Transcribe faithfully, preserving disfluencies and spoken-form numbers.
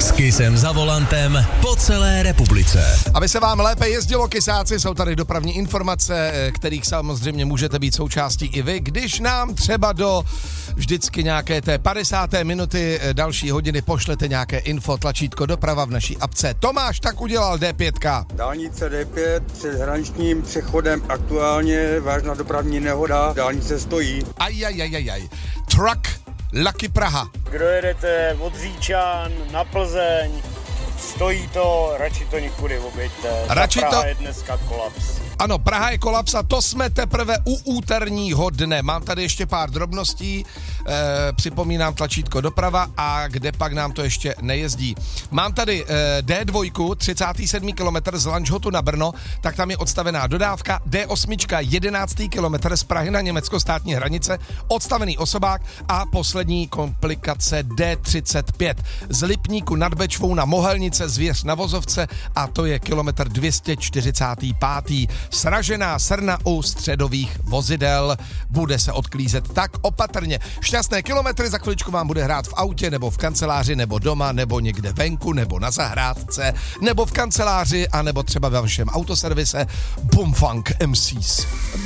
S Kissem za volantem po celé republice. Aby se vám lépe jezdilo, kysáci, jsou tady dopravní informace, kterých samozřejmě můžete být součástí i vy, když nám třeba do vždycky nějaké té padesáté minuty další hodiny pošlete nějaké info, tlačítko doprava v naší apce. Tomáš tak udělal D pět. Dálnice D pět před hraničním přechodem aktuálně vážná dopravní nehoda, dálnice stojí. Ajajajajaj. Truck Lucky Praha. Kdo jedete od Říčan na Plzeň, stojí to, radši to nikudy objeďte. Radši Praha to... je dneska kolaps. Ano, Praha je kolaps a to jsme teprve u úterního dne. Mám tady ještě pár drobností, e, připomínám tlačítko doprava a kde pak nám to ještě nejezdí. Mám tady e, D dva, třicátý sedmý kilometr z Lanžhotu na Brno, tak tam je odstavená dodávka. D osm, jedenáctý kilometr z Prahy na německo státní hranice, odstavený osobák a poslední komplikace D třicet pět z Lipníku nad Bečvou na Mohelnice, Zvěř na Vozovce a to je kilometr dvě stě čtyřicátý pátý Sražená srna u středových vozidel. Bude se odklízet tak opatrně. Šťastné kilometry, za chviličku vám bude hrát v autě, nebo v kanceláři, nebo doma, nebo někde venku, nebo na zahrádce, nebo v kanceláři, a nebo třeba ve vašem autoservise Boomfunk M Cs.